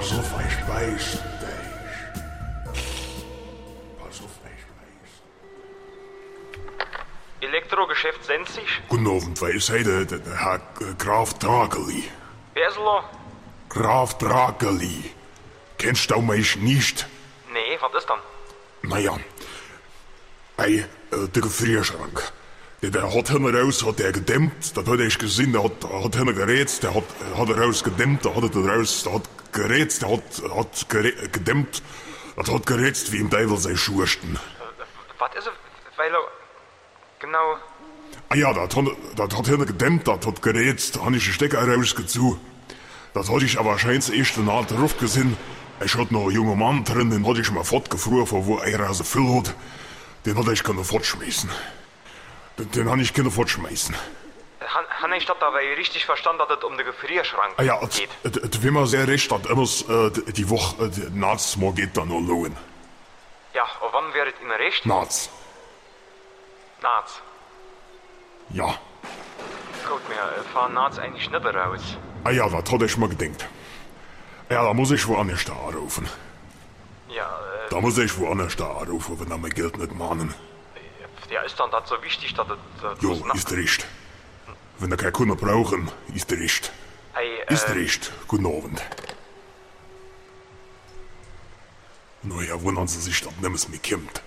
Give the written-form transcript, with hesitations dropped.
Pass auf, ich weiß dich. Pass auf, ich weiß. Elektrogeschäft Senzig? Guten Abend, wer ist heute der Herr Graf Drageli? Wer ist er? Graf Drageli. Kennst du mich nicht? Nee, was ist dann? Naja, der Gefrierschrank. Der hat hinten raus, hat er gedämmt, das hat ich gesehen, der hat hinten gerätzt, der hat er raus gedämmt, der hat gerätzt, der hat gedämmt, das hat gerätzt wie im Teufel sei Schursten. Was ist er? Weil er... Genau... Ah ja, das hat hinten gedämmt, das hat gerätzt, da hab ich den Stecker rausgezogen. Das hatte ich aber wahrscheinlich erst in der alten Luft gesehen. Ich hatte noch einen jungen Mann drin, den hatte ich mal fortgefroren, von wo er so viel hat. Den hatte ich können fortschmeißen. Den habe ich können fortschmeißen. Han ich das aber richtig verstanden, dass es um den Gefrierschrank Ah ja, geht? wie man sehr recht hat, immer die Woche, nachts mal geht dann noch lohnen. Ja, und wann wäre es Ihnen recht? Nachts. Nachts. Ja. Gut, wir fahren nachts eigentlich nicht raus. Ah ja, das hatte ich mal gedacht. Ja, da muss ich woanders da anrufen. Ja, Da muss ich woanders da anrufen, wenn er mein Geld nicht mahnen. ja, ist dann das so wichtig, dass es... Jo, ist recht. Wenn er keine Kunden brauchen, ist recht. Hey, Ist recht. Guten Abend. Naja, wundern Sie sich, dass nichts mehr kommt.